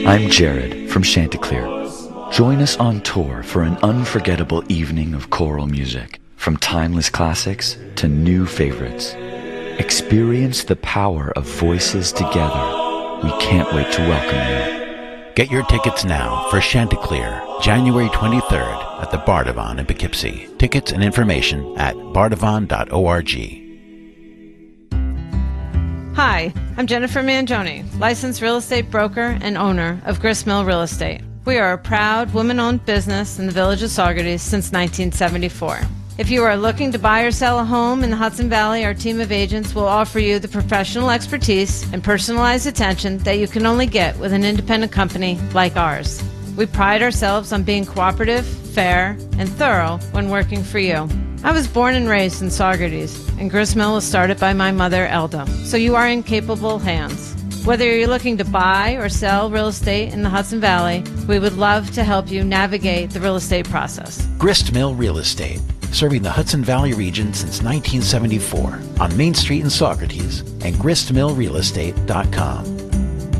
I'm Jared from Chanticleer. Join us on tour for an unforgettable evening of choral music, from timeless classics to new favorites. Experience the power of voices together. We can't wait to welcome you. Get your tickets now for Chanticleer, January 23rd at the Bardavon in Poughkeepsie. Tickets and information at bardavon.org. Hi, I'm Jennifer Mangione, licensed real estate broker and owner of Gristmill Real Estate. We are a proud woman-owned business in the village of Saugerties since 1974. If you are looking to buy or sell a home in the Hudson Valley, our team of agents will offer you the professional expertise and personalized attention that you can only get with an independent company like ours. We pride ourselves on being cooperative, fair, and thorough when working for you. I was born and raised in Saugerties, and Gristmill was started by my mother, Elda, so you are in capable hands. Whether you're looking to buy or sell real estate in the Hudson Valley, we would love to help you navigate the real estate process. Gristmill Real Estate, serving the Hudson Valley region since 1974 on Main Street in Saugerties and gristmillrealestate.com.